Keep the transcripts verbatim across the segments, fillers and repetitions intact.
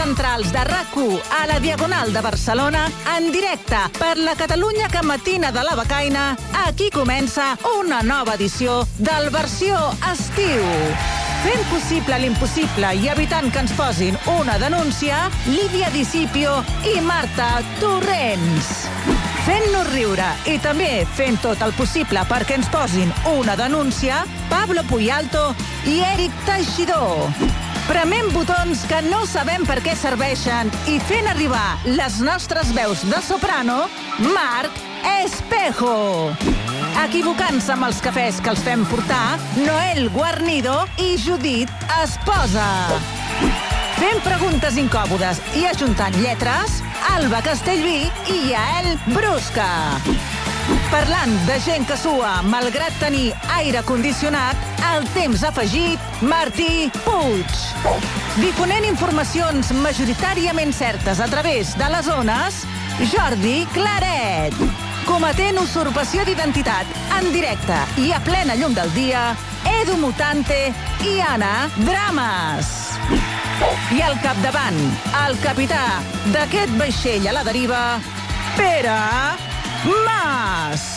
centrals de RAC1 a la Diagonal de Barcelona, en directe per la Catalunya que matina de la becaina, aquí comença una nova edició del Versió Estiu. Fent possible l'impossible i evitant que ens posin una denúncia, Lídia Discipio i Marta Torrents. Fent-nos riure i també fent tot el possible perquè ens posin una denúncia, Pablo Puyalto i Eric Teixidor. Prement botons que no sabem per què serveixen i fent arribar les nostres veus de soprano, Marc Espejo. Equivocant-se amb els cafès que els fem portar, Noel Guarnido i Judit Esposa. Fent preguntes incòmodes i ajuntant lletres, Alba Castellví i Yael Brusca. Parlant de gent que sua, malgrat tenir aire condicionat, el temps afegit, Martí Puig. Difonent informacions majoritàriament certes a través de les ones, Jordi Claret. Cometent usurpació d'identitat en directe i a plena llum del dia, Edu Mutante i Anna Drames. I al capdavant, el capità d'aquest vaixell a la deriva, Pere Mas.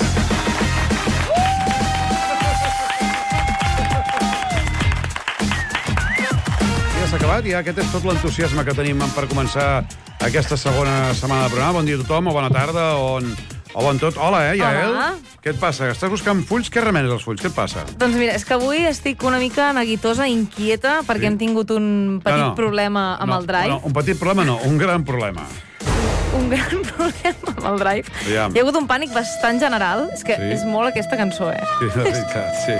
Ja s'ha acabat, ja aquest és tot l'entusiasme que tenim per començar aquesta segona setmana de programa. Bon dia a tothom, o bona tarda, o, o bon tot. Hola, eh, Yael? Hola. Què et passa? Estàs buscant fulls? Què remenes els fulls? Què et passa? Doncs mira, és que avui estic una mica neguitosa, inquieta, perquè Sí. hem tingut un petit No, no. problema amb No, el Drive. No, un petit problema no, un gran problema. Un gran problema amb el Drive. Aviam. Hi ha hagut un pànic bastant general. És que Sí. és molt aquesta cançó, eh? Sí, de veritat, sí.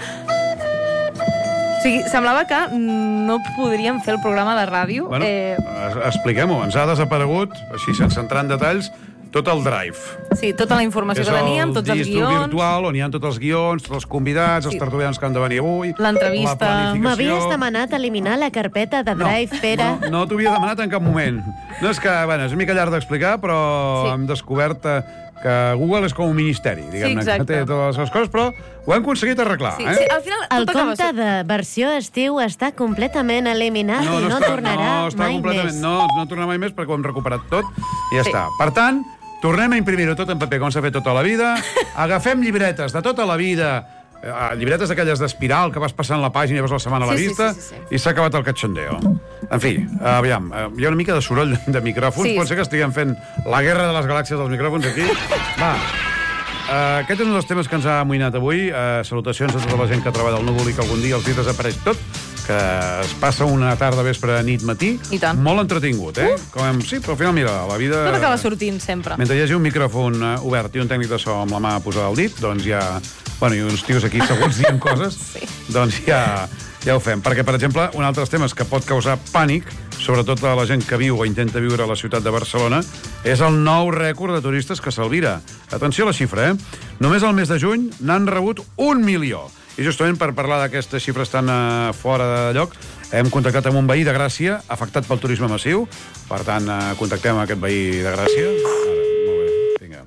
O sigui, semblava que no podríem fer el programa de ràdio. Bueno, eh, es- expliquem-ho. Ens ha desaparegut, així sense entrar en detalls, tot el Drive. sí, tota la informació És que teníem, tots els disc dur guions... virtual on hi ha tots els guions, tots els convidats, els Sí. tertulians que han de venir avui, L'entrevista. la planificació... M'havies demanat eliminar la carpeta de Drive, Pere. No, no t'ho havia demanat en cap moment. No és que, bueno, és una mica llarg d'explicar, però Sí. hem descobert eh, que Google és com un ministeri, diguem-ne, Sí, exacte. que té totes les coses, però ho hem aconseguit arreglar, Sí, eh? sí, al final El tot acaba compte sent- de versió estiu està completament eliminat i no està, tornarà no, està mai completament, més. No, no tornarà mai més perquè ho hem recuperat tot i ja Sí. està. Per tant, tornem a imprimir-ho tot en paper, com s'ha fet tota la vida. Agafem llibretes de tota la vida, eh, llibretes d'aquelles d'espiral que vas passant la pàgina i vas la setmana a la Sí, sí, vista, sí, sí, sí. i s'ha acabat el cachondeo. En fi, aviam, eh, hi ha una mica de soroll de micròfons, Sí. pot ser que estiguem fent la guerra de les galàxies dels micròfons aquí. Va, Uh, aquest és un dels temes que ens ha amoïnat avui. Uh, salutacions a tota la gent que treballa al núvol i que algun dia els hi desapareix tot, que es passa una tarda, vespre, nit, matí. I tant. Molt entretingut, eh? Uh. Com, sí, però al final, mira, la vida... Tot acaba sortint sempre. Mentre hi hagi un micròfon uh, obert i un tècnic de so amb la mà posada al dit, doncs ja... Bueno, i uns tios aquí segons dient coses, Sí. doncs ja, ja ho fem. Perquè, per exemple, un altre dels temes que pot causar pànic, sobretot a la gent que viu o intenta viure a la ciutat de Barcelona, és el nou rècord de turistes que s'alvira. Atenció a la xifra, eh? Només al mes de juny n'han rebut un milió. I justament per parlar d'aquestes xifres tan uh, fora de lloc, hem contactat amb un veí de Gràcia, afectat pel turisme massiu. Per tant, uh, contactem aquest veí de Gràcia. Ara, molt bé, vinga.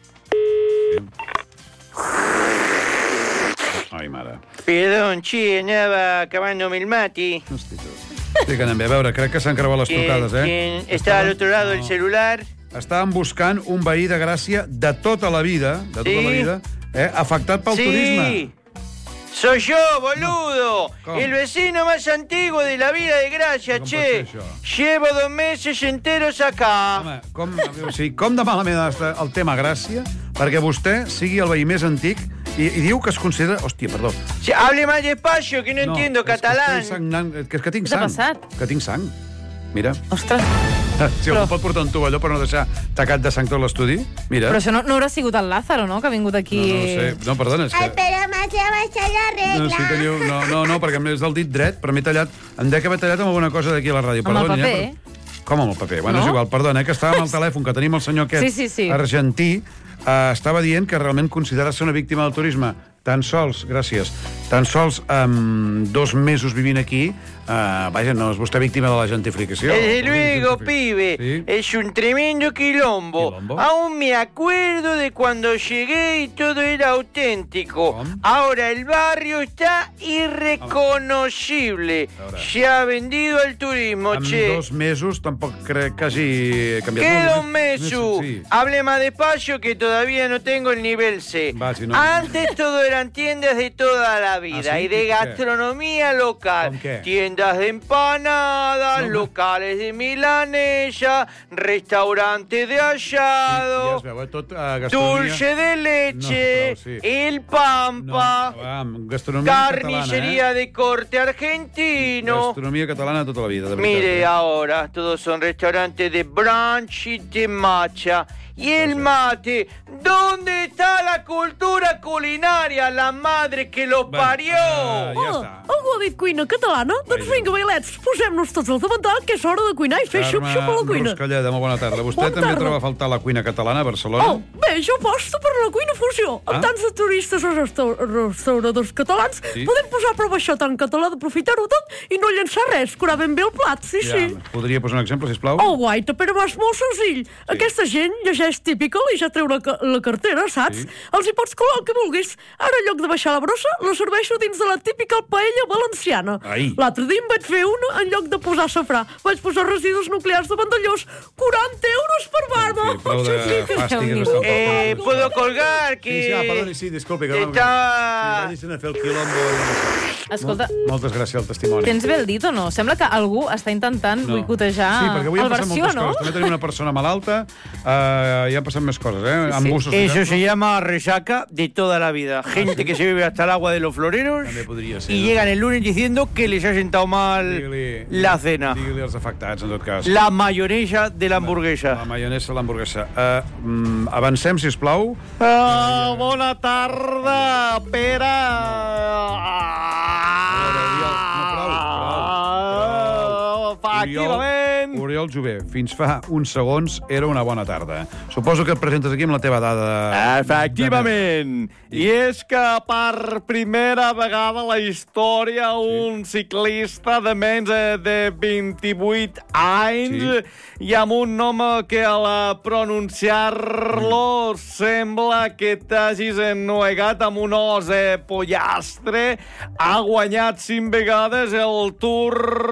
Ai, mare. Perdón, che, andaba acabándome el mate. Hosti, tu. Estic anant bé. A veure, crec que s'han creuat les trucades, eh? ¿Quién está al otro lado del celular? Estàvem buscant un veí de Gràcia de tota la vida, de tota Sí. la vida, eh, afectat pel turisme. Sí, soy yo, boludo. ¿Cómo? El vecino más antiguo de la vida de Gracia, ¿Cómo che. puede ser eso? Llevo dos meses enteros acá. Home, com, o sigui, com de malament està el tema Gràcia perquè vostè sigui el veí més antic i, i diu que es considera... Hòstia, perdó. Sí, hable más despacio, que no, entiendo és que catalán. estic sagnant, que, és que tinc Què t'ha sang. passat? Que tinc sang. Mira. Ostres, Si Però- algú pot portar un tovalló per no deixar tacat de sang tot l'estudi, mira. però això no, no haurà sigut el Lázaro, no?, que ha vingut aquí... No, no ho sé. No, perdona, és que... El Pere Mas ja va eixar la regla. No, sí, teniu... no, no, no, perquè és del dit dret, però m'he tallat... Em dec haver tallat amb alguna cosa d'aquí a la ràdio. Amb el Perdoni, paper. eh, però- Com amb el paper? Bueno, No? és igual, perdona, eh, que estava amb el telèfon, que tenim el senyor aquest Sí, sí, sí. argentí, eh, estava dient que realment considera ser una víctima del turisme tan sols, gràcies, tan sols amb dos mesos vivint aquí, uh, vaja, no és vostè víctima de la gentrificació. Desde luego, pibe, Sí. es un tremendo quilombo. ¿Quilombo? Aún me acuerdo de cuando llegué y todo era auténtico. ¿Cómo? Ahora el barrio está irreconocible. Ahora. Se ha vendido al turismo, Amb che. dos mesos tampoc crec que hagi canviat Queda molt. un meso. Sí. Hable más despacio que todavía no tengo el nivel C. Va, si no- Antes todo eran tiendas de toda la vida ¿Ah, sí? y de ¿Qué? gastronomía local. ¿Con qué? Tiendas de empanadas, No, no. locales de milanesa, restaurantes de Ja hallado, es veu, eh? Tot uh, gastronomia... dulce de leche, No, prou, sí. el No, pampa, va, gastronomia carnicería catalana, de corte eh? argentino. Gastronomia catalana tota la vida, de veritat. Mire eh? ahora, todos son restaurantes de brunch y de matcha. Y el mate, ¿dónde está la cultura culinaria? La madre que lo Va, parió. ah, ja Oh, està. algú ha dit cuina catalana? Doncs Vaja. vinga, bailets, posem-nos tots al davantal, que és hora de cuinar i fer xup-xup a la cuina. Ruscalleda, molt bona tarda. Vostè Bona també tarda. troba a faltar la cuina catalana a Barcelona? Oh, bé, jo aposto per la cuina fusió. Amb Ah. tants de turistes o restau restauradors catalans, Sí. podem posar a prova això tan català d'aprofitar-ho tot i no llençar res, curar ben bé el plat, sí, Ja, sí. podria posar un exemple, sisplau? El guaita, però és molt senzill. Sí. Aquesta gent llegeix Typical i ja treu la, ca- la cartera, saps? Sí. Els hi pots colar el que vulguis. Ara, en lloc de baixar la brossa, la serveixo dins de la Typical paella valenciana. Ai. L'altre dia em vaig fer una, en lloc de posar safrà, vaig posar residus nuclears de Vandellós. quaranta euros per barba! Sí, prou de fàstic. Déu-n'hi-do. és bastant Eh, poc. ¿Puedo colgar? Que Sí, sí, ah, perdoni, sí, disculpi. Que no- Está... Sí, vagin a fer el quilombo. Escolta, Moltes gràcies al testimoni. tens bé el dit o no? Sembla que algú està intentant No. boicotejar Sí, perquè avui el han passat versió, moltes no? coses. També tenim una persona malalta, uh, i han passat més coses, eh? Amb Sí. gustos. Eso se llama resaca de toda la vida. Gente que se bebe hasta el agua de los floreros També podria ser, y no? llegan el lunes diciendo que les ha sentado mal Digui-li- la cena. Digui-li als afectats, en tot cas. La mayonesa de la La hamburguesa. maionesa a l'hamburguesa. Uh, mm, avancem, sisplau. Ah, bona tarda, Pere. No, prou, prou, Efectivament. Oriol Jové, fins fa uns segons era una bona tarda. Suposo que et presentes aquí amb la teva dada... Efectivament. I és que per primera vegada a la història un ciclista de menys de vint-i-vuit anys i amb un nom que al pronunciar-lo sembla que t'hagis ennuegat amb un os eh, pollastre, ha guanyat cinc vegades el Tour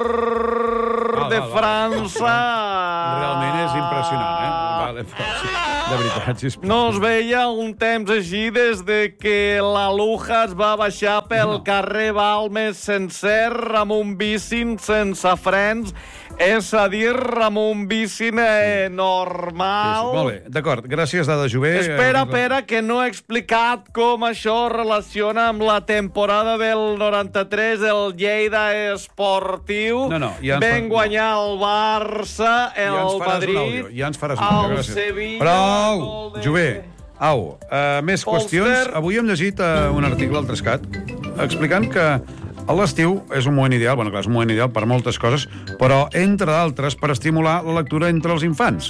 Val, de val, val. França. Realment és impressionant, eh? Vale, però sí, de veritat, sisplau. No es veia un temps així des de que la Luja es va baixar pel No. carrer Balmes sencer amb un bicin sense frens, és a dir, amb un bicin eh, normal. Molt bé, d'acord. Gràcies, Dada Jové. Espera, Eh, espera, que no he explicat com això relaciona amb la temporada del noranta-tres, el Lleida Esportiu. No, no, ja ens Ven fa- guanyar el Barça, el Ja ens faràs Madrid, un àudio, ja ens faràs un àudio, el gràcies. Sevilla... Prou! gol de- Jové, au, uh, més Polster. qüestions. Avui hem llegit uh, un article al Trescat explicant que a l'estiu és un moment ideal, bueno, clar, és un moment ideal per moltes coses, però, entre d'altres, per estimular la lectura entre els infants.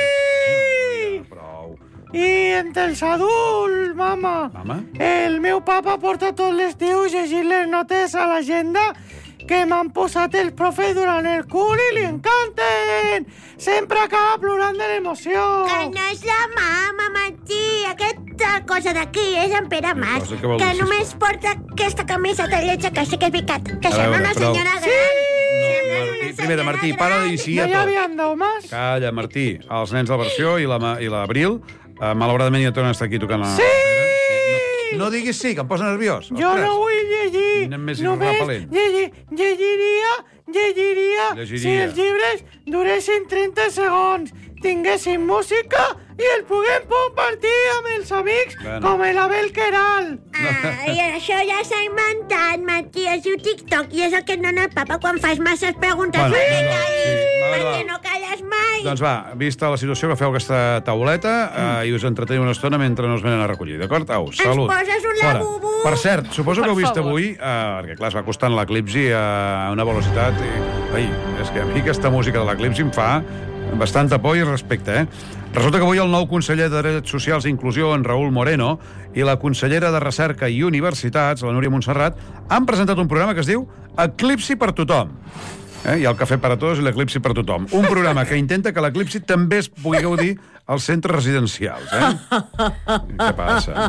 Sí! Prou. I entre els adults, mama. Mama? El meu papa porta tot l'estiu llegint les notes a l'agenda que m'han posat el profe durant el cul i li encanten. Sempre acaba plorant de l'emoció. Que no és la mama, Martí. Aquesta cosa d'aquí és en Pere Mas, cosa que vol que dir, només porta aquesta camisa de lletja que sé que és veritat, que A sembla veure, una prou. senyora gran. No, Martí, primera, Martí, para de dir sí a tot. andeu més? Calla, Martí. Els nens de la versió i la Ma- i l'Abril, uh, malauradament ja tornen a estar aquí tocant la... Sí! No, no diguis sí, que em posa nerviós. Jo no vull llegir. Anem més Només repel·lent. llegir, llegiria, llegiria, Llegiria. si els llibres duressin trenta segons, tinguessin música i el puguem compartir amb els amics Bueno. com l'Abel Queral. Ai, això ja s'ha inventat, Martí. Es diu TikTok i és el que et dona el papa quan fas masses preguntes. Bueno, perquè va, callis, sí. Va, va, perquè va. no calles mai. Doncs va, vista la situació, agafeu aquesta tauleta uh, i us entreteniu una estona mentre no us venen a recollir, d'acord? Au, salut. poses un Fora. labubu? Per cert, suposo que Per heu vist favor. avui, uh, perquè clar, es va acostant l'eclipsi a una velocitat i... Ai, és que a mi aquesta música de l'eclipsi em fa Bastanta por i respecte, eh? Resulta que avui el nou conseller de Drets Socials i Inclusió, en Raül Moreno, i la consellera de Recerca i Universitats, la Núria Montserrat, han presentat un programa que es diu Eclipsi per tothom. Eh? Hi ha el cafè per a tots i l'eclipsi per tothom. Un programa que intenta que l'eclipsi també es pugui gaudir als centres residencials, eh? Què passa?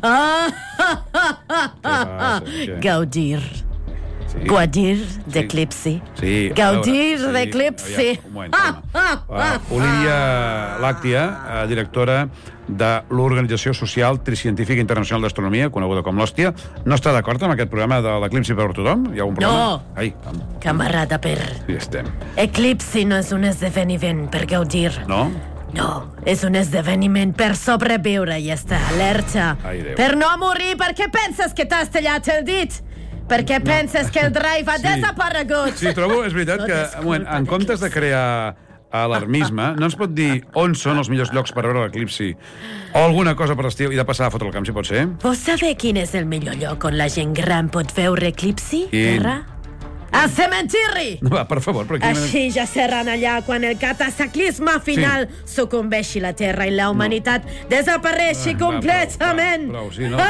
Què passa? Què? Gaudir. Sí. Gaudir d'eclipsi. Sí. Gaudir sí. d'eclipsi. Aviam, un moment, uh, Olivia Làctia, uh, directora de l'Organització Social Tricientífica Internacional d'Astronomia, coneguda com l'Hòstia, no està d'acord amb aquest programa de l'eclipsi per tothom? Hi ha un problema? No. Ai, Camarada Per. hi estem. Eclipsi no és un esdeveniment per gaudir. No? No, és un esdeveniment per sobreviure i estar alerta. Ai, Déu. Per no morir perquè penses que t'has tallat el dit. Perquè penses que el drive ha Sí. desaparegut. Sí, trobo, és veritat No que, és un moment, culpa en comptes de crear alarmisme, no ens pot dir on són els millors llocs per veure l'eclipsi o alguna cosa per l'estil i de passar a fotre el camp, si pot ser? Vols saber quin és el millor lloc on la gent gran pot veure eclipsi, Quin? Terra? Al cementiri! No, va, per favor, per aquí... Així ja seran allà quan el cataclisme final sí. sucumbeixi la Terra i la humanitat no. desapareixi Ah, completament. Va, prou, prou, sí, no,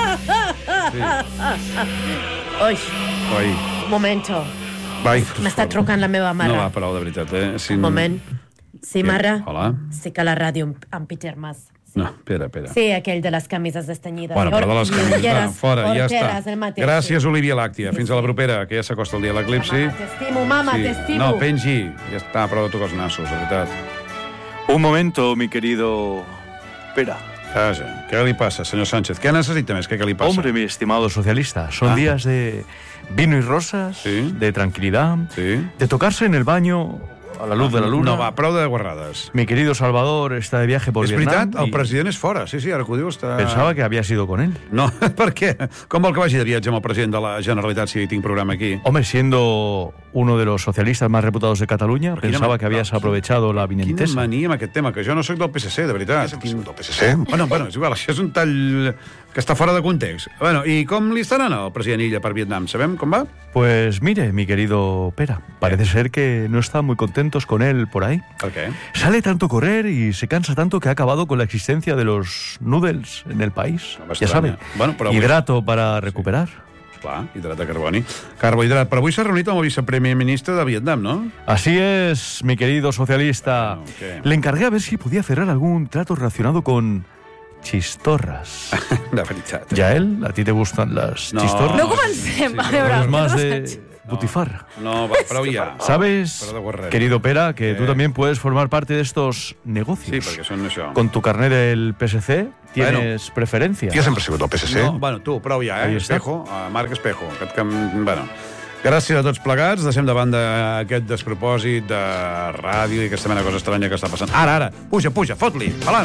sí. Ui, Oi, un momento. vai. M'està trucant la meva mare. No va, prou, de veritat, eh? Si... Un moment. Sí, Marra? Hola? Sí que la ràdio amb, amb Peter Mas. No, espera, espera. Sí, aquell de les camises estenyides. Bueno, però de les camises, va, fora, ja està. El mateix, Gràcies, Olivia Làctia. Fins a la propera, que ja s'acosta el dia de l'eclipsi. Mama, t'estimo, mama, Sí. t'estimo. No, pengi. Ja està, prou de tocar els nassos, de veritat. Un momento, mi querido Pera. Vaja, què li passa, senyor Sánchez? Què necessita més? Què, què li passa? Hombre, mi estimado socialista, son Ah. días de vino y rosas, Sí. de tranquilidad, Sí. de tocarse en el baño a la luz de la luna. No, va, prou de guarrades. Mi querido Salvador está de viaje por És Vietnam. veritat, el y president és fora. Sí, sí, ara que ho diu està... Pensaba que había sido con él. No, per què? Com vol que vagi de viatge amb el president de la Generalitat si tinc programa aquí? Hombre, siendo uno de los socialistas más reputados de Cataluña, Quina pensaba ma- que habías no, aprovechado la Quina avinentesa. mania amb aquest tema, que jo no sóc del P S C, de veritat. Quin... del P S C? Bueno, bueno, és igual, això és un tall que està fora de context. Bueno, i com li estan anant al president Illa per Vietnam? Sabem com va? Pues mire, mi querido Pera, parece ser que no están muy contentos con él por ahí. Per què? Sale tanto correr y se cansa tanto que ha acabado con la existencia de los noodles en el país. No Ya m'estranya. sabe, Bueno, però avui- hidrato para recuperar. Clar, hidrat de carboni. Carbohidrat. Però avui s'ha reunit amb el viceprimer ministre de Vietnam, no? Así es, mi querido socialista. Bueno, ¿qué? Le encargué a ver si podía cerrar algún trato relacionado con chistorras. De veritat. ¿Ya él? ¿A ti te gustan las No. chistorras? No comencem, a veure. Pues más Pedro de Sánchez. butifarra. No, va, prou ja. ¿Sabes, Pero de guarrería. querido Pera, que Eh. tú también puedes formar parte de estos Sí, negocios? perquè són això. Con tu carnet del P S C tienes preferencia. Jo sempre he sigut del P S C. No, bueno, tu, prou ja, Ahí eh? està. Espejo, uh, Marc Espejo. Aquest que, bueno, gràcies a tots plegats. Deixem de banda aquest despropòsit de ràdio i aquesta mena de cosa estranya que està passant. Ara, ara, puja, puja, fot-li, alant.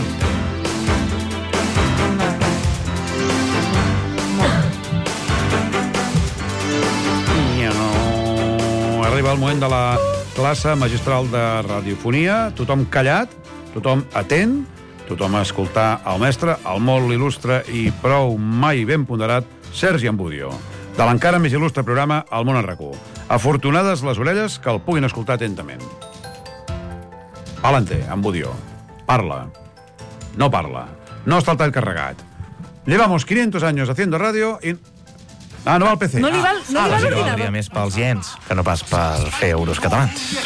Arriba el moment de la classe magistral de radiofonia. Tothom callat, tothom atent, tothom a escoltar el mestre, el molt il·lustre i prou mai ben ponderat Sergi Ambudio, de l'encara més il·lustre programa El món en RAC1. Afortunades les orelles que el puguin escoltar atentament. Palante, Ambudio. Parla. No parla. No està el tall carregat. Llevamos quinientos años haciendo radio i... Ah, no va al P C. No li Ah. val, no li val Valdria l'ordinador. més pels gens que no pas per fer euros catalans.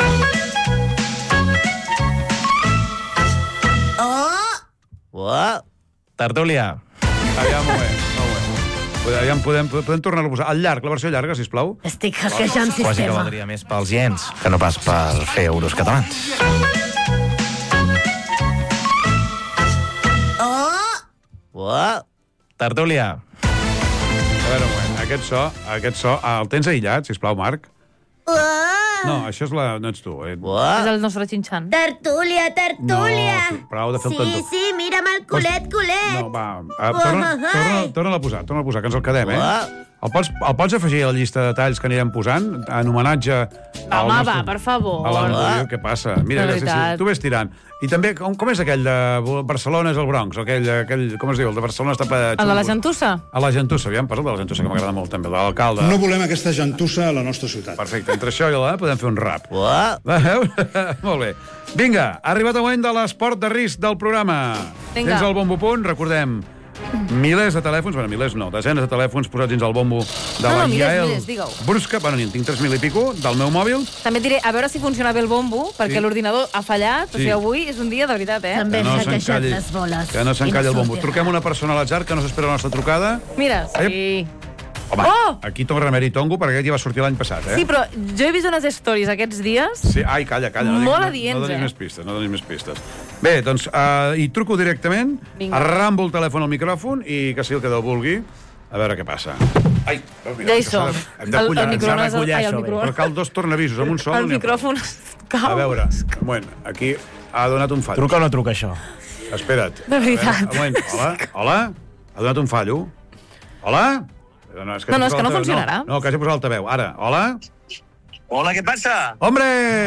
Oh! Tertúlia. Aviam, molt bé, molt bé. Aviam, podem, podem tornar-lo a posar. Al llarg, la versió llarga, sisplau. Estic hackejant Quasi que sistema. valdria més pels gens que no pas per fer euros catalans. Oh! Tertúlia. A veure, un moment. Aquest so, aquest so, el tens aïllat, sisplau, Marc? No, això és la... No ets tu. Eh? És el nostre xinxan. Tertúlia, tertúlia. No, prou de fer el Sí, tonto. sí, mira'm el culet, culet. No, va. Uh, torna, torna, torna a posar, torna a posar, que ens el quedem, eh? El pots, el pots afegir a la llista de talls que anirem posant en homenatge al Home, nostre... va, per favor. A l'Andreu, què passa? Mira, De sí, sí, veritat. tu ves tirant. I també, com, com és aquell de Barcelona és el Bronx? Aquell, aquell, com es diu? El de Barcelona està ple de El de la gentussa? A la gentussa, aviam, parla de la gentussa, que m'agrada molt també, de l'alcalde. No volem aquesta gentussa a la nostra ciutat. Perfecte, entre això i la podem fer un rap. Uah. Veieu? Molt bé. Vinga, ha arribat el moment de l'esport de risc del programa. Vinga. Tens el bombo punt, recordem, milers de telèfons, bueno, milers no, desenes de telèfons posats dins el bombo de No, la no, milers, Yael milers, digue-ho. Brusca. Bueno, n'hi en tinc tres mil i pico, del meu mòbil. També et diré, a veure si funciona bé el bombo, perquè Sí. l'ordinador ha fallat. Sí. O sigui, avui és un dia de veritat, eh? També Que no s'ha queixat s'encalli. les boles. Que no s'encalli I el bombo. surti. Truquem una persona a l'atzar que no s'espera la nostra trucada. Mira, sí. Home, Oh! aquí toca remeri tongo, perquè aquest ja va sortir l'any passat, eh? Sí, però jo he vist unes stories aquests dies. Sí, ai, calla, calla. No Molt diguis- adients, no, no donis eh? més pistes, no donis més pistes. Bé, doncs, uh, hi truco directament, Vinga. arrambo el telèfon al micròfon i que sigui el que Déu vulgui, a veure què passa. Ai, veus, mira, Ja hi que s'ha som. de- Hem de El, collar, el hem de microones... recollar Ai, el això, bé. Però microones... cal dos tornavisos, amb un sol... El n'hi ha micròfon prou. cau. A veure, un moment, aquí ha donat un fall. Truca o no truca, això? Espera't. De veritat. A veure, un moment, hola, hola, ha donat un fallo. Hola? No, és No, no, és que no hagi posat l'altaveu. funcionarà. No, no, que hagi posat l'altaveu. Ara, hola? Hola, ¿qué pasa? Hombre!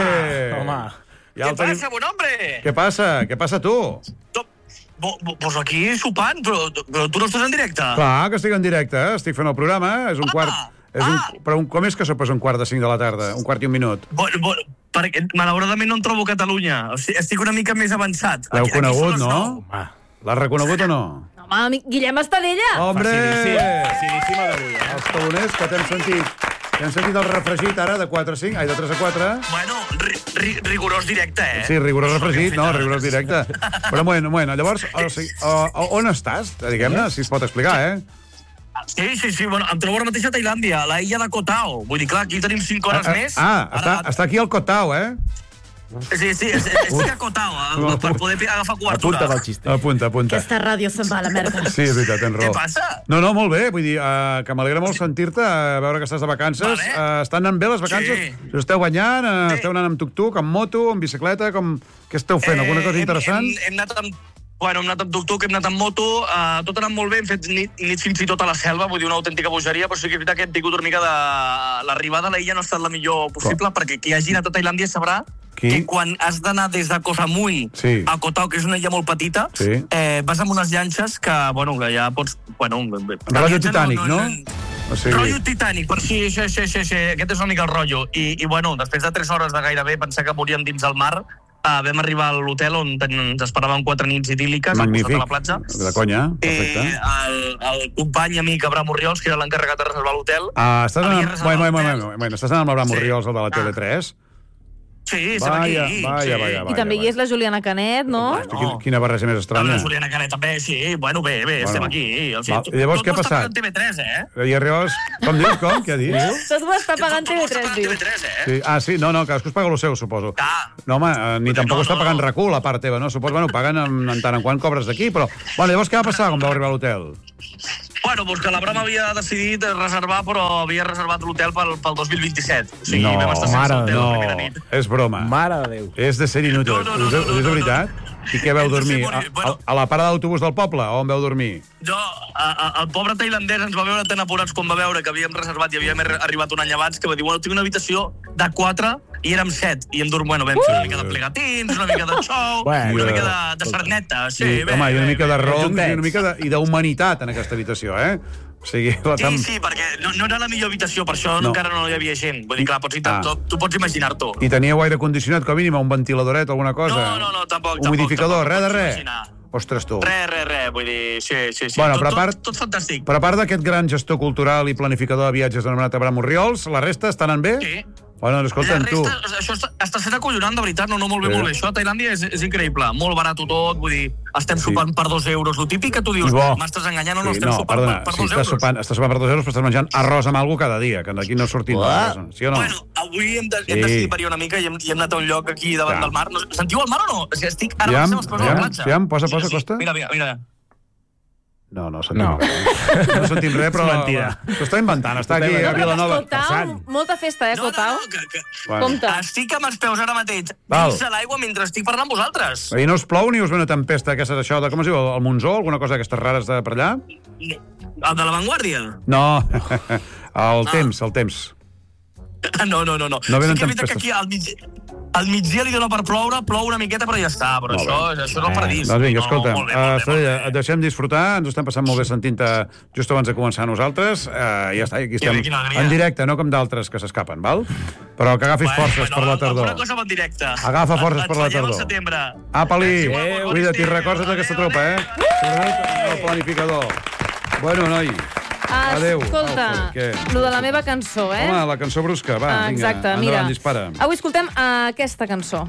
Home. Ja ¿Qué el tenim- pasa, buen hombre? Què passa? Què passa tu? To- bo- bo- Pues aquí sopant, però, però tu no estàs en directe. Clar, que estic en directe, eh? Estic fent el programa, és un Ah, quart... És un, ah. però un, com és que sopes un quart de cinc de la tarda? Un quart i un minut? Bueno, bueno, perquè malauradament no em trobo a Catalunya. O sigui, estic una mica més avançat. L'heu Aquí- aquí conegut, són les no? nou. Home. L'has reconegut o no? Home, amic, Guillem Estadella! Hombre! Facilíssima d'avui, eh? Els taloners que t'hem sentit... T'hem sentit el refregit ara de quatre a cinc, ai, de tres a quatre. Bueno, ri, ri, rigorós directe, eh? Sí, rigorós refregit, no, rigorós directe. Però un moment, un moment, llavors, o sigui, o, o, on estàs? Diguem-ne, si es pot explicar, eh? Sí, sí, sí, bueno, em trobo ara mateix a Tailàndia, a la illa de Koh Tao. Vull dir, clar, aquí tenim cinc hores Ah, més. ah, està, Ara- està aquí al Koh Tao, eh? Sí, sí, es- estic a Koh Tao, eh, per poder agafar cobertura. Apunta pel xiste. Apunta, apunta. Aquesta ràdio se'n va a la merda. Sí, és veritat, tens raó. Què passa? No, no, molt bé, vull dir, uh, que m'alegra molt sentir-te, uh, veure que estàs de vacances. Vale. Uh, estan anant bé les vacances? Sí. Us esteu banyant? Uh, Sí. Esteu anant amb tuc-tuc, amb moto, amb bicicleta? Com... Què esteu fent? Alguna cosa hem- interessant? Hem, hem anat amb Bueno, hem anat amb tuk-tuk, hem anat amb moto, uh, tot ha anat molt bé, hem fet nit, nit fins i tot a la selva, vull dir, una autèntica bogeria, però sí que és veritat que hem tingut una mica de... L'arribada a l'illa no ha estat la millor possible, Com? perquè qui hagi anat a Tailàndia sabrà Qui? que quan has d'anar des de Koh Samui Sí. a Koh Tao, que és una illa molt petita, Sí. eh, vas amb unes llanxes que, bueno, que ja pots... Bueno, Rotllo Titanic, no? O sigui- Rotllo Titanic, per sí, sí, sí, sí, sí, aquest és una mica el rotllo. I, I, bueno, després de tres hores de gairebé pensar que moríem dins el mar, Uh, vam arribar a l'hotel on ten, ens esperaven quatre nits idíl·liques al costat de la platja. De conya, perfecte. I el, el company amic Abraham Orriols, que era l'encarregat de reservar l'hotel. Ah, estàs havia anant... reservat Bueno, bueno, l'hotel. bueno, bueno, estàs anant amb l'Abraham Sí. Orriols, el de la Ah. T V tres? Sí, estem aquí. Vaja, sí. vaja, vaja, I també hi és la Juliana Canet, no? Hosti, quina, quina barreja més Amb estranya. la Juliana Canet també, sí. Bueno, bé, bé, Bueno. estem aquí. O sigui, Va, tot- i llavors tot què ha ho està passat? pagant T V tres, eh? I arribes... Com dius, com? Què ha dit? Tot ho està pagant Tot T V ho està tres, pagant diu. T V tres, eh? Sí. Ah, sí, no, no, cadascú es paga el seu, suposo. Ah. No, home, eh, ni tampoc no, està no, pagant no. RAC1, la part teva, no? Suposo, bueno, paguen en, en tant en quant cobres d'aquí, però... Bueno, llavors què va passar quan vau arribar a l'hotel? Bueno, doncs que l'Abraham havia decidit reservar, però havia reservat l'hotel pel, pel dos mil vint-i-set. O sigui, No, vam estar sense mare, hotel no, la primera nit. és broma. Mare de Déu. És de ser inútil. No, no, no, és, no, és no, de no, veritat? I què veu Hem de ser dormir? molt- A, a, bueno. a la parada d'autobús del poble? O on veu dormir? Jo, a, a, el pobre tailandès ens va veure tan apurats quan va veure que havíem reservat i havíem arri- arribat un any abans, que va dir, bueno, tinc una habitació de quatre i érem set. I em dorm, bueno, vam fer una mica de plegatins, una mica de xou, Bueno, una mica de, de sarneta. Sí, I, bé, home, i una bé, mica bé. de roncs i Juntets. una mica de, i d'humanitat en aquesta habitació, eh? O sigui, la Sí, tam... sí, perquè no, no era la millor habitació, per això No. no. encara no hi havia gent. Vull dir, clar, pots, Ah. ah. tu, tu pots imaginar-t'ho. I teníeu aire condicionat, com a mínim, un ventiladoret, alguna cosa? No, no, no, tampoc, tampoc, Humidificador, tampoc, res de pots res? imaginar. Ostres, tu. Res, res, res, vull dir, sí, sí, sí. Bueno, tot, però a part- tot, tot fantàstic. Però a part d'aquest gran gestor cultural i planificador de viatges anomenat Abraham Orriols, la resta està anant bé? Sí. Bueno, doncs escolta'm, la tu... resta, això està, està sent acollonant, de veritat, no, no, molt bé, Sí. molt bé. Això a Tailàndia és, és increïble, molt barat tot, vull dir, estem Sí. sopant per dos euros. Lo típic que tu dius, I bo. m'estàs enganyant o no, Sí, estem no, sopant perdona, per, per si dos estàs euros. sopant, estàs sopant per dos euros, però estàs menjant arròs amb alguna cada dia, que d'aquí no sortim. Uah. No? Sí o no? Bueno, avui hem de, Sí. hem d'estir variar una mica i hem, i hem anat a un lloc aquí davant Ja. del mar. No, sentiu el mar o no? És que estic ara Aviam, mateix amb els peus a la aviam, platja. aviam, posa, posa, Sí, sí. Costa. Mira, mira, mira. No, no sentim No. res. No sentim res, però... És mentira. S'ho està inventant, està aquí a No, però Vilanova. Cotau, passant. molta festa, eh, No, no, Cotau? no, que, que... Bueno. Compte. Estic amb els peus ara mateix Val. dins de l'aigua mentre estic parlant amb vosaltres. I no us plou ni us ve una tempesta, aquesta, això de, com es diu, el, el Monzó, alguna cosa d'aquestes rares de per allà? El de La Vanguardia? No, el temps, el temps. No, no, no. no. No venen sí que és veritat tempestes. que aquí al migdia, al migdia li dona per ploure, plou una miqueta, però ja està. Però això, això és el paradís. Doncs vinga, No, escolta, molt bé, uh, molt bé, Estrella, molt bé. et deixem disfrutar, ens ho estem passant molt bé sentint-te just abans de començar nosaltres, uh, ja està, aquí estem quina alegria. en directe, no com d'altres que s'escapen, val? Però que agafis Bueno, forces bueno, per la tardor. Alguna cosa va en directe. Agafa forces per la Ens veiem tardor. al setembre. Apa-li, Adéu, cuida't i adéu, recorda't d'aquesta adéu, tropa, eh? Sobretot el planificador. Bueno, noi, adéu. Escolta, Alfred, què? lo de la meva cançó, eh? Home, la cançó brusca, va, Ah, vinga, exacte, endavant, mira. dispara. Avui escoltem uh, aquesta cançó.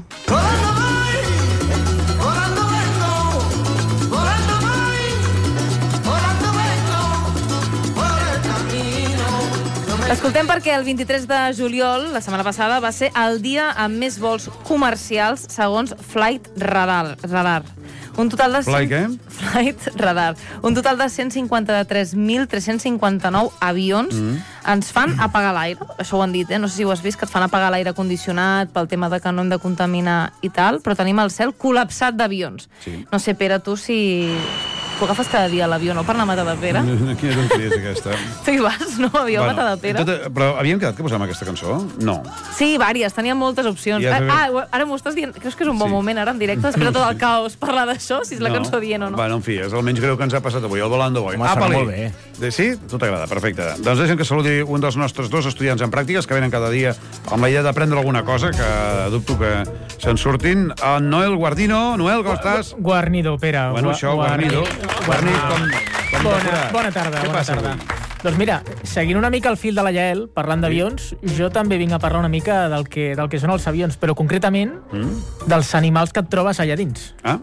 L'escoltem perquè el vint-i-tres de juliol, la setmana passada, va ser el dia amb més vols comercials segons Flight Radar. Radar. Un total de... Flight què? Flight Radar. Un total de cent cinquanta-tres mil tres-cents cinquanta-nou avions mm. ens fan apagar l'aire. Això ho han dit, eh? No sé si ho has vist, que et fan apagar l'aire condicionat pel tema de que no hem de contaminar i tal, però tenim el cel col·lapsat d'avions. Sí. No sé, Pere, tu si... Tu agafes cada dia l'avió, no? Per anar a Matadepera? Quina tonteria és aquesta? Tu hi vas, no? Avió bueno, a Matadepera? Tot, però havíem quedat que posàvem aquesta cançó? No. Sí, vàries, tenia moltes opcions. Ja Ah, ah, ara m'ho estàs dient. Creus que és un bon Sí. moment, ara, en directe, després de tot el caos, parlar d'això, si és la No. cançó dient o no? Bueno, en fi, és el menys greu que ens ha passat avui, el Volando Boy. Home, sona Apa-li. molt bé. De, sí? Tu t'agrada, perfecte. Doncs deixem que saludi un dels nostres dos estudiants en pràctiques que venen cada dia amb la idea d'aprendre alguna cosa, que dubto que se'n surtin. En Noel Guardino. Noel, com estàs? Guarnido, Pere. Bueno, això, Guarnido. Guarnit, com, com Bona, decorat. bona tarda, Què bona passa tarda. avui? Doncs mira, seguint una mica el fil de la Yael, parlant d'avions, jo també vinc a parlar una mica del que, del que són els avions, però concretament Mm? dels animals que et trobes allà dins. Ah?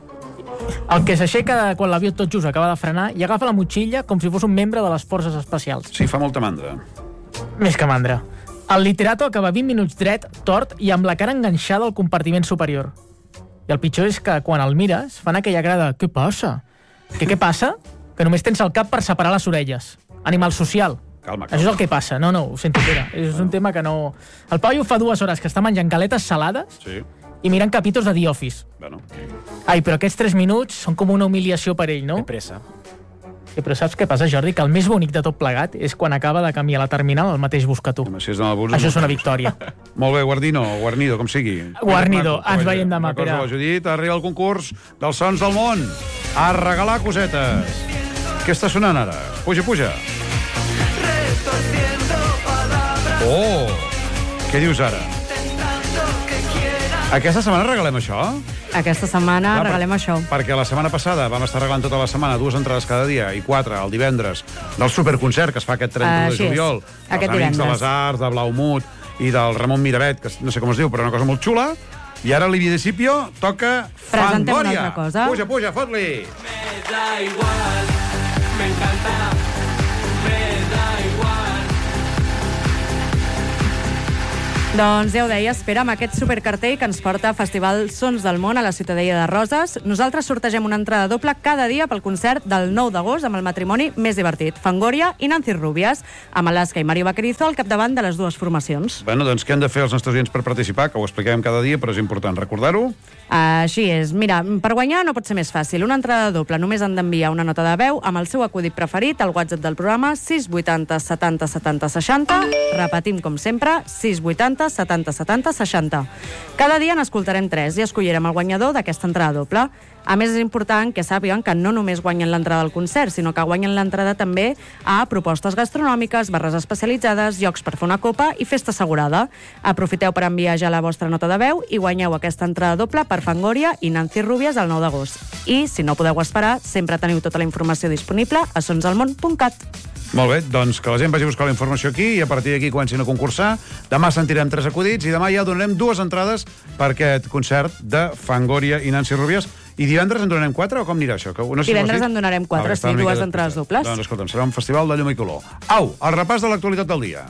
El que s'aixeca quan l'avió tot just acaba de frenar i agafa la motxilla com si fos un membre de les forces especials. Sí, fa molta mandra. Més que mandra. El literato acaba vint minuts dret, tort i amb la cara enganxada al compartiment superior. I el pitjor és que quan el mires fan aquella cara de què passa? Que què passa? Que només tens el cap per separar les orelles. Animal social. Calma, calma. Això és el que passa. No, no, ho sento, Pere. És un tema que no... El paio fa dues hores que està menjant galetes salades Sí, i mirant capítols de The Office. bueno. Ai, però aquests tres minuts són com una humiliació per ell, no? Té pressa. Eh, però saps què passa, Jordi? Que el més bonic de tot plegat és quan acaba de canviar la terminal el mateix bus que tu. Home, si és amb el bus... Això és una victòria. Molt bé, Guardino, Guarnido, com sigui. Guarnido, Maco, ens vaja. veiem demà, Recordo Pere. la Judit, arriba el concurs dels sons del món. A regalar cosetes. Què està sonant ara? Puja, puja. Oh! Què dius ara? Aquesta setmana regalem això? Aquesta setmana Clar, regalem per- això. Perquè la setmana passada vam estar regalant tota la setmana dues entrades cada dia i quatre el divendres del superconcert que es fa aquest trenta Així de és, juliol. aquest dels Amics de divendres. les Arts, de Blaumut i del Ramon Miravet, que no sé com es diu, però una cosa molt xula. I ara l'Ivi de Scipio toca Presentem una Fangoria. altra cosa. Puja, puja, fot-li! Doncs ja ho deia, espera, amb aquest supercartell que ens porta a Festival Sons del Món a la Ciutadella de Roses, nosaltres sortegem una entrada doble cada dia pel concert del nou d'agost amb el matrimoni més divertit, Fangoria i Nancy Rubias, amb Alaska i Mario Vaquerizo al capdavant de les dues formacions. Bueno, doncs què han de fer els nostres oients per participar? Que ho expliquem cada dia, però és important recordar-ho. Així és. Mira, per guanyar no pot ser més fàcil. Una entrada doble. Només han d'enviar una nota de veu amb el seu acudit preferit al WhatsApp del programa sis vuitanta setanta setanta seixanta. Repetim, com sempre, sis vuitanta setanta setanta seixanta. Cada dia n'escoltarem tres i escollirem el guanyador d'aquesta entrada doble. A més, és important que sàpiguen que no només guanyen l'entrada al concert, sinó que guanyen l'entrada també a propostes gastronòmiques, barres especialitzades, llocs per fer una copa i festa assegurada. Aprofiteu per enviar ja la vostra nota de veu i guanyeu aquesta entrada doble per Fangoria i Nancy Rubias el nou d'agost. I, si no podeu esperar, sempre teniu tota la informació disponible a sonselmon punt cat. Molt bé, doncs que la gent vagi a buscar la informació aquí i a partir d'aquí comencin a concursar. Demà sentirem tres acudits i demà ja donarem dues entrades per aquest concert de Fangoria i Nancy Rubias. I divendres en donarem quatre o com anirà això? Que no sé si Divendres ho has dit. en donarem quatre, Vale, sí, està una dues mica entrades despistat. dobles. Doncs escolta'm, serà un festival de llum i color. Au, el repàs de l'actualitat del dia.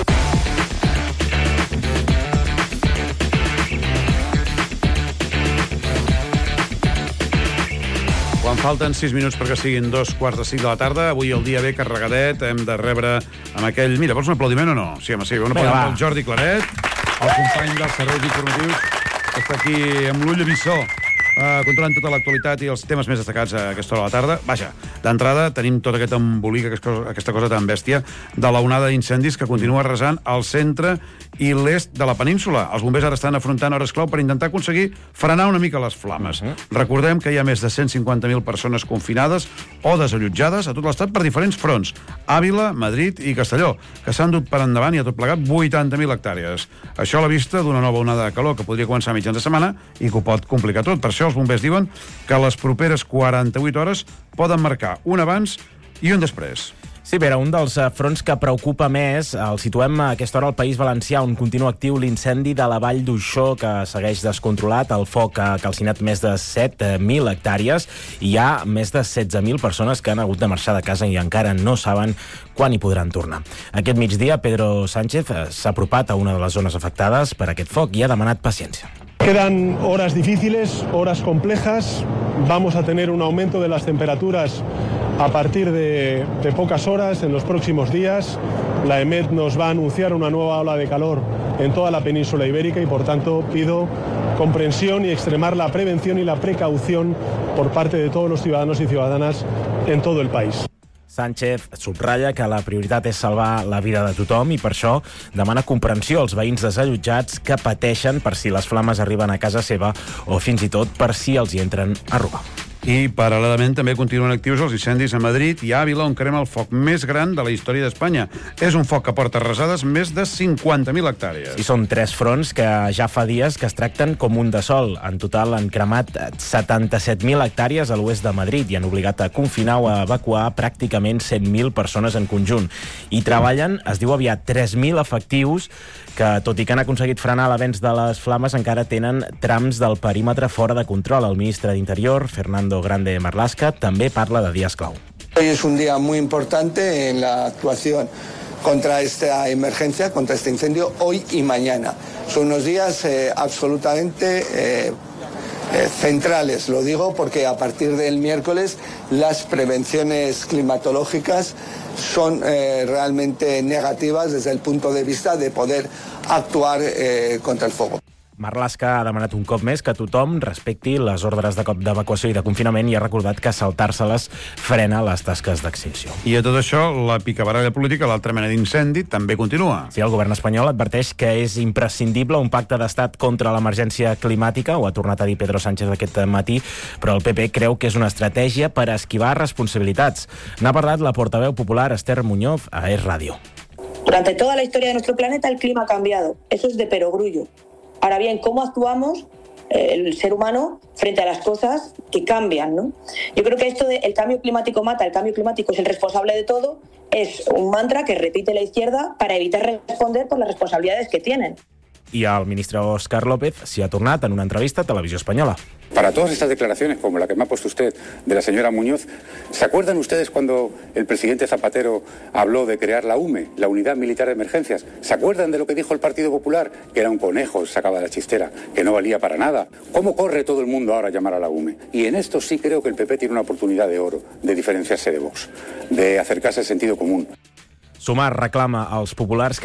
Quan falten sis minuts perquè siguin dos quarts de cinc de la tarda, avui el dia ve carregadet, hem de rebre amb aquell... Mira, vols un aplaudiment o no? Sí, home, sí, un aplaudiment pel Jordi Claret, el company dels serveis informatius, que està aquí amb l'ull avissor uh, controlant tota l'actualitat i els temes més destacats a aquesta hora de la tarda. Vaja, d'entrada tenim tot aquest embolic, aquesta cosa tan bèstia, de la onada d'incendis que continua arrasant al centre i l'est de la península. Els bombers ara estan afrontant hores clau per intentar aconseguir frenar una mica les flames. Uh -huh. Recordem que hi ha més de cent cinquanta mil persones confinades o desallotjades a tot l'estat per diferents fronts. Àvila, Madrid i Castelló, que s'han dut per endavant i a tot plegat vuitanta mil hectàrees. Això a la vista d'una nova onada de calor que podria començar a mitjans de setmana i que ho pot complicar tot. Per això els bombers diuen que les properes quaranta-vuit hores poden marcar un abans i un després. Sí, Pere, un dels fronts que preocupa més el situem a aquesta hora al País Valencià, on continua actiu l'incendi de la Vall d'Uixó, que segueix descontrolat. El foc ha calcinat més de set mil hectàrees i hi ha més de setze mil persones que han hagut de marxar de casa i encara no saben quan hi podran tornar. Aquest migdia, Pedro Sánchez s'ha apropat a una de les zones afectades per aquest foc i ha demanat paciència. Quedan horas difíciles, horas complejas. Vamos a tener un aumento de las temperaturas a partir de, de pocas horas en los próximos días. La E M E T nos va a anunciar una nueva ola de calor en toda la península ibérica y, por tanto, pido comprensión y extremar la prevención y la precaución por parte de todos los ciudadanos y ciudadanas en todo el país. Sánchez subratlla que la prioritat és salvar la vida de tothom i per això demana comprensió als veïns desallotjats que pateixen per si les flames arriben a casa seva o fins i tot per si els hi entren a robar. I, paral·lelament, també continuen actius els incendis a Madrid i a Àvila, on crema el foc més gran de la història d'Espanya. És un foc que porta arrasades més de cinquanta mil hectàrees. I són tres fronts que ja fa dies que es tracten com un de sol. En total han cremat setanta-set mil hectàrees a l'oest de Madrid i han obligat a confinar o a evacuar pràcticament cent mil persones en conjunt. I treballen, es diu aviat, tres mil efectius que, tot i que han aconseguit frenar l'avenç de les flames, encara tenen trams del perímetre fora de control. El ministre d'Interior, Fernando Grande Marlaska, també parla de dies clau. Hoy es un día muy importante en la actuación contra esta emergencia, contra este incendio, hoy y mañana. Son unos días eh, absolutamente eh, eh, centrales, lo digo porque a partir del miércoles las prevenciones climatológicas son eh, realmente negativas desde el punto de vista de poder actuar eh, contra el fuego. Marlaska ha demanat un cop més que tothom respecti les ordres de cop d'evacuació i de confinament i ha recordat que saltar-se-les frena les tasques d'extinció. I a tot això, la picabaralla política, l'altra mena d'incendi, també continua. Sí, el govern espanyol adverteix que és imprescindible un pacte d'estat contra l'emergència climàtica, ho ha tornat a dir Pedro Sánchez aquest matí, però el P P creu que és una estratègia per esquivar responsabilitats. N'ha parlat la portaveu popular Esther Muñoz a Es Radio. Durante toda la historia de nuestro planeta el clima ha cambiado. Eso es de perogrullo. Ahora bien, ¿cómo actuamos eh, el ser humano frente a las cosas que cambian, ¿no? Yo creo que esto de el cambio climático mata, el cambio climático es el responsable de todo, es un mantra que repite la izquierda para evitar responder por las responsabilidades que tienen. I el ministre Óscar López s'hi ha tornat en una entrevista a Televisió Espanyola. Para todas estas declaraciones, como la que me ha puesto usted de la señora Muñoz, ¿se acuerdan ustedes cuando el presidente Zapatero habló de crear la U M E, la Unidad Militar de Emergencias? ¿Se acuerdan de lo que dijo el Partido Popular? Que era un conejo, sacaba de la chistera, que no valía para nada. ¿Cómo corre todo el mundo ahora a llamar a la U M E? Y en esto sí creo que el P P tiene una oportunidad de oro, de diferenciarse de Vox, de acercarse al sentido común. Sumar reclama als populars que